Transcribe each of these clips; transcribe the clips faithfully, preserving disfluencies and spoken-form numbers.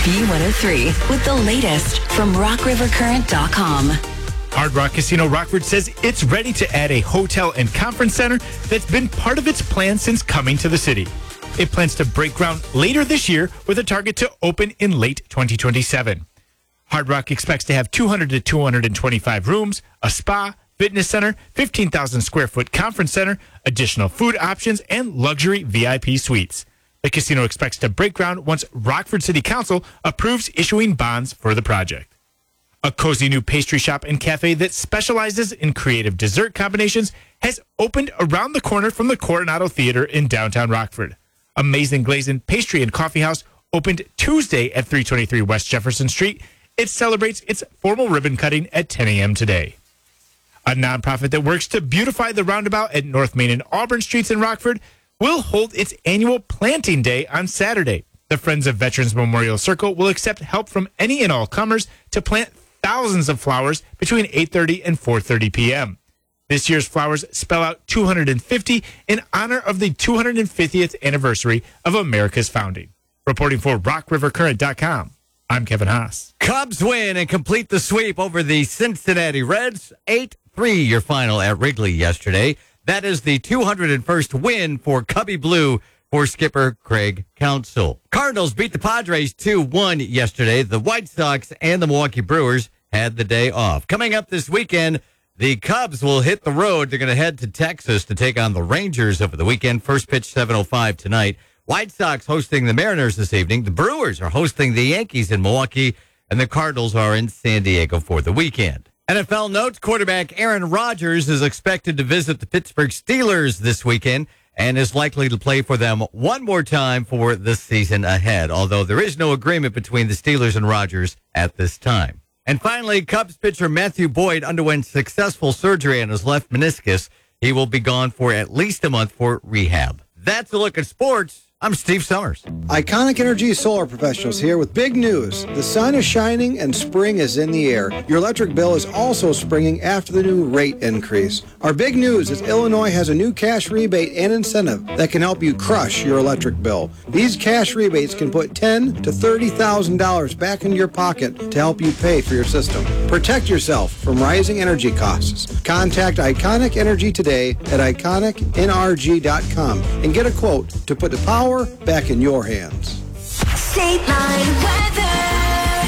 B one oh three with the latest from rock river current dot com. Hard Rock Casino Rockford says it's ready to add a hotel and conference center that's been part of its plan since coming to the city. It plans to break ground later this year with a target to open in late twenty twenty-seven. Hard Rock expects to have two hundred to two hundred twenty-five rooms, a spa, fitness center, fifteen thousand square foot conference center, additional food options, and luxury V I P suites. The casino expects to break ground once Rockford City Council approves issuing bonds for the project. A cozy new pastry shop and cafe that specializes in creative dessert combinations has opened around the corner from the Coronado Theater in downtown Rockford. Amazing Glazing Pastry and Coffee House opened Tuesday at three twenty-three West Jefferson Street. It celebrates its formal ribbon cutting at ten a.m. today. A nonprofit that works to beautify the roundabout at North Main and Auburn Streets in Rockford will hold its annual planting day on Saturday. The Friends of Veterans Memorial Circle will accept help from any and all comers to plant thousands of flowers between eight thirty and four thirty p.m. This year's flowers spell out two hundred fifty in honor of the two hundred fiftieth anniversary of America's founding. Reporting for rock river current dot com, I'm Kevin Haas. Cubs win and complete the sweep over the Cincinnati Reds. eight three your final at Wrigley yesterday. That is the two hundred first win for Cubby Blue for skipper Craig Counsell. Cardinals beat the Padres two one yesterday. The White Sox and the Milwaukee Brewers had the day off. Coming up this weekend, the Cubs will hit the road. They're going to head to Texas to take on the Rangers over the weekend. First pitch seven oh five tonight. White Sox hosting the Mariners this evening. The Brewers are hosting the Yankees in Milwaukee, and the Cardinals are in San Diego for the weekend. N F L notes, quarterback Aaron Rodgers is expected to visit the Pittsburgh Steelers this weekend and is likely to play for them one more time for the season ahead, although there is no agreement between the Steelers and Rodgers at this time. And finally, Cubs pitcher Matthew Boyd underwent successful surgery on his left meniscus. He will be gone for at least a month for rehab. That's a look at sports. I'm Steve Summers. Iconic Energy Solar Professionals here with big news. The sun is shining and spring is in the air. Your electric bill is also springing after the new rate increase. Our big news is Illinois has a new cash rebate and incentive that can help you crush your electric bill. These cash rebates can put ten thousand to thirty thousand dollars back into your pocket to help you pay for your system. Protect yourself from rising energy costs. Contact Iconic Energy today at iconic n r g dot com and get a quote to put the power back in your hands. State Line weather.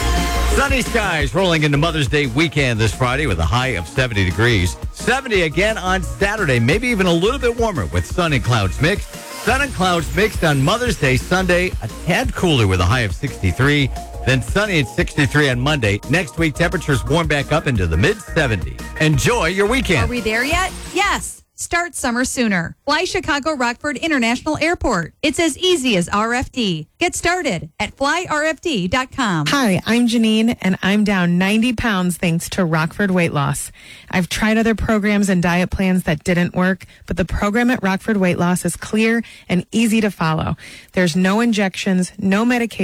Sunny skies rolling into Mother's Day weekend this Friday with a high of seventy degrees. seventy again on Saturday, maybe even a little bit warmer with sun and clouds mixed. Sun and clouds mixed on Mother's Day Sunday, a tad cooler with a high of sixty-three. Then sunny at sixty-three on Monday. Next week, temperatures warm back up into the mid seventies. Enjoy your weekend. Are we there yet? Yes. Start summer sooner. Fly Chicago Rockford International Airport. It's as easy as R F D. Get started at fly r f d dot com. Hi, I'm Janine, and I'm down ninety pounds thanks to Rockford Weight Loss. I've tried other programs and diet plans that didn't work, but the program at Rockford Weight Loss is clear and easy to follow. There's no injections, no medication.